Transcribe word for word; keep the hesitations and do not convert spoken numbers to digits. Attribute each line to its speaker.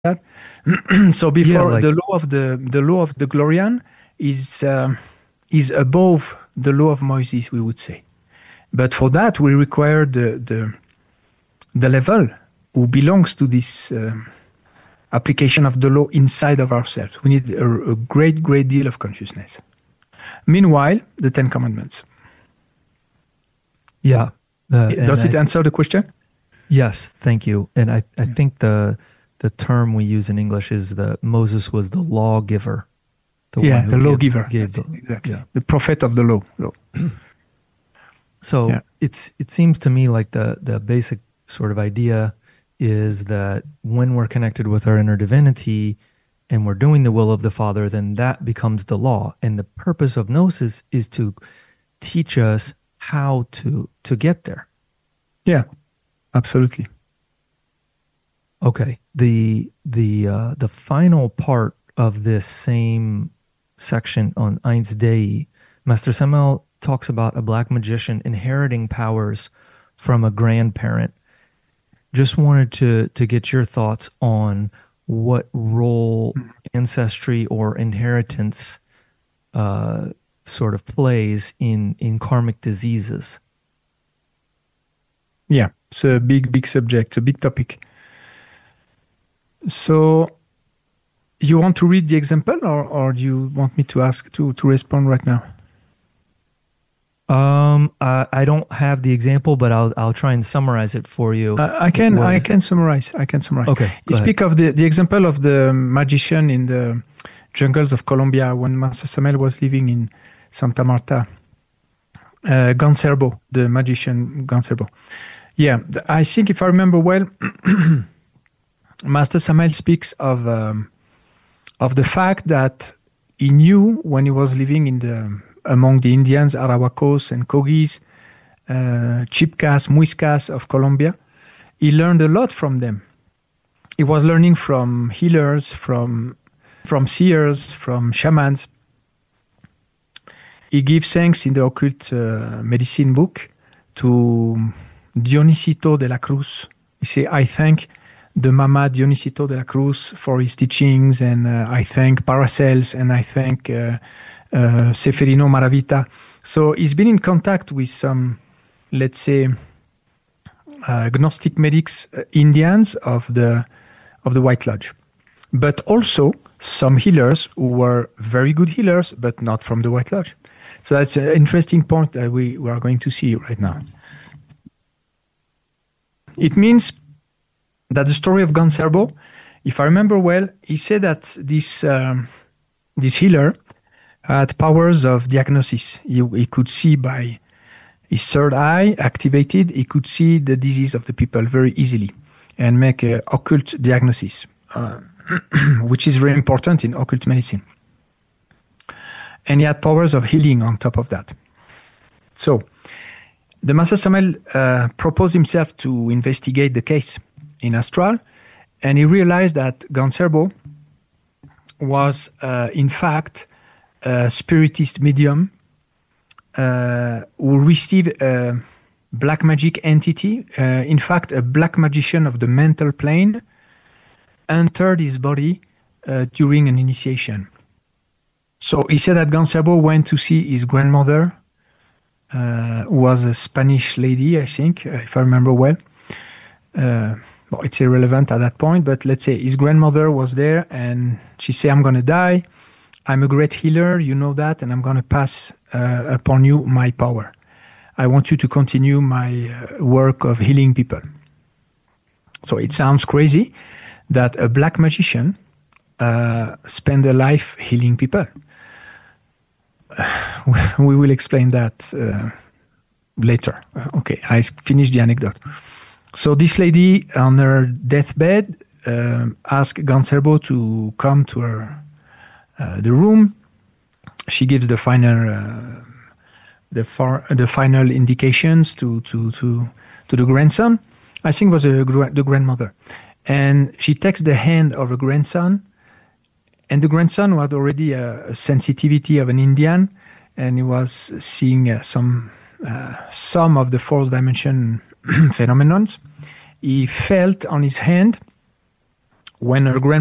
Speaker 1: that? So before
Speaker 2: Yeah, like
Speaker 1: the law of the the law of the Glorian is um, is above the law of Moses, we would say. But for that, we require the the the level who belongs to this um, application of the law inside of ourselves. We need a, a great, great deal of consciousness. Meanwhile, the Ten Commandments.
Speaker 2: yeah. Uh, and
Speaker 1: Does it
Speaker 2: I,
Speaker 1: answer the question?
Speaker 2: yes, thank you. And I, I think the the term we use in English is the Moses was the lawgiver, the
Speaker 1: Yeah,
Speaker 2: one who
Speaker 1: the
Speaker 2: gives,
Speaker 1: lawgiver.
Speaker 2: gave
Speaker 1: That's
Speaker 2: the
Speaker 1: it, exactly.
Speaker 2: yeah.
Speaker 1: The prophet of the law. law.
Speaker 2: So
Speaker 1: Yeah.
Speaker 2: it's it seems to me like the the basic sort of idea is that when we're connected with our inner divinity and we're doing the will of the Father, then that becomes the law. And the purpose of Gnosis is to teach us how to to get there.
Speaker 1: Yeah, absolutely.
Speaker 2: Okay. The the uh, the final part of this same section on Eins Dei, Master Samuel talks about a black magician inheriting powers from a grandparent. Just wanted to to get your thoughts on what role ancestry or inheritance uh, sort of plays in in karmic diseases.
Speaker 1: Yeah, it's a big, big subject, a big topic. So, you want to read the example, or, or do you want me to ask to, to respond right now?
Speaker 2: Um, I, I don't have the example, but I'll I'll try and summarize it for you.
Speaker 1: Uh, I
Speaker 2: It
Speaker 1: can I
Speaker 2: was-
Speaker 1: can summarize. I can summarize.
Speaker 2: Okay,
Speaker 1: You
Speaker 2: go ahead.
Speaker 1: speak of the, the example of the magician in the jungles of Colombia when Master Samuel was living in Santa Marta. Uh, Ganserbo, the magician Ganserbo. Yeah, th- I think if I remember well, Master Samuel speaks of um, of the fact that he knew when he was living in the among the Indians, Arawakos and Kogis, uh, Chipkas, Muiscas of Colombia. He learned a lot from them. He was learning from healers, from from seers, from shamans. He gives thanks in the occult uh, medicine book to Dionisito de la Cruz. He say, I thank the Mama Dionisito de la Cruz for his teachings, and uh, I thank Paracels, and I thank uh, uh, Seferino Maravita. So he's been in contact with some, let's say, uh, Gnostic medics, uh, Indians of the of the White Lodge, but also some healers who were very good healers, but not from the White Lodge. So that's an interesting point that we, we are going to see right now. It means that the story of Ganserbo, if I remember well, he said that this um, this healer had powers of diagnosis. He, he could see by his third eye activated, he could see the disease of the people very easily and make an occult diagnosis, uh, which is very important in occult medicine. And he had powers of healing on top of that. So, the Master Samuel uh, proposed himself to investigate the case in Astral, and he realized that Ganserbo was, uh, in fact, a spiritist medium uh, who received a black magic entity, uh, in fact, a black magician of the mental plane, entered his body uh, during an initiation. So he said that Ganserbo went to see his grandmother, uh, who was a Spanish lady, I think, uh, if I remember well. Uh, well, it's irrelevant at that point, but let's say his grandmother was there, and she said, I'm going to die. I'm a great healer, you know that, and I'm going to pass uh, upon you my power. I want you to continue my uh, work of healing people. So it sounds crazy that a black magician uh, spend a life healing people. We will explain that uh, later. Uh, okay, I finished the anecdote. So this lady on her deathbed uh, asked Ganserbo to come to her uh, the room. She gives the final uh, the far, the final indications to to to to the grandson. I think it was a, the grandmother, and she takes the hand of her grandson. And the grandson had already a, a sensitivity of an Indian, and he was seeing uh, some uh, some of the fourth dimension phenomenons. He felt on his hand when her